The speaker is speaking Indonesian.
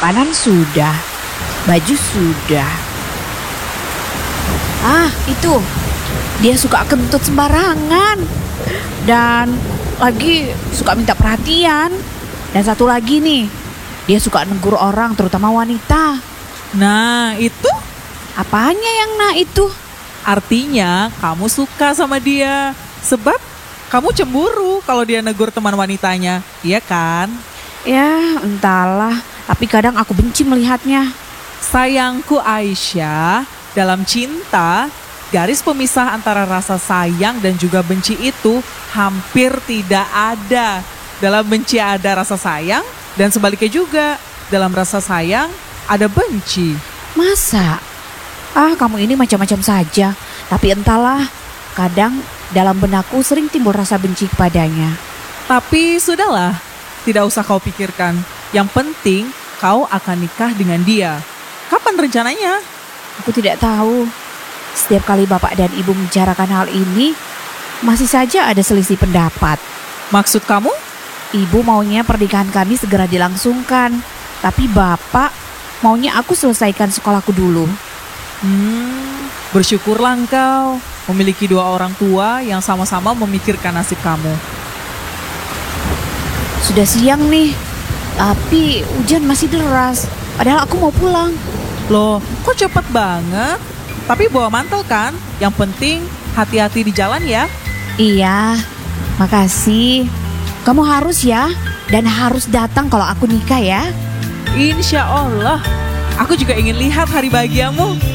Makanan sudah, baju sudah. Ah, itu. Dia suka kentut sembarangan. Dan lagi suka minta perhatian. Dan satu lagi nih, dia suka negur orang, terutama wanita. Nah, itu Apanya yang nah itu? artinya kamu suka sama dia. Sebab kamu cemburu kalau dia negur teman wanitanya, iya kan? Ya, entahlah. Tapi kadang aku benci melihatnya. Sayangku Aisyah, dalam cinta, garis pemisah antara rasa sayang dan juga benci itu hampir tidak ada. Dalam benci ada rasa sayang dan sebaliknya juga. Dalam rasa sayang ada benci. Masa? Ah, kamu ini macam-macam saja. Tapi entahlah, kadang dalam benakku sering timbul rasa benci kepadanya. Tapi sudahlah, tidak usah kau pikirkan. Yang penting kau akan nikah dengan dia. Kapan rencananya? Aku tidak tahu. Setiap kali bapak dan ibu membicarakan hal ini, masih saja ada selisih pendapat. Maksud kamu? Ibu maunya pernikahan kami segera dilangsungkan. Tapi bapak maunya aku selesaikan sekolahku dulu. Bersyukurlah engkau memiliki dua orang tua yang sama-sama memikirkan nasib kamu. Sudah siang nih, tapi hujan masih deras. Padahal aku mau pulang. Loh, kok cepet banget? Tapi bawa mantel kan? Yang penting hati-hati di jalan ya. Iya, makasih. Kamu harus ya, dan harus datang kalau aku nikah ya. Insya Allah. Aku juga ingin lihat hari bahagiamu.